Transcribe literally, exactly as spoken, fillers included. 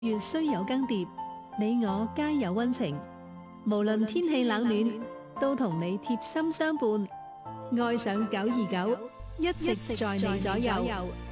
月雖有更迭，你我皆有溫情。無論天氣冷暖，都同你貼心相伴。愛上九二九，一直在你左右。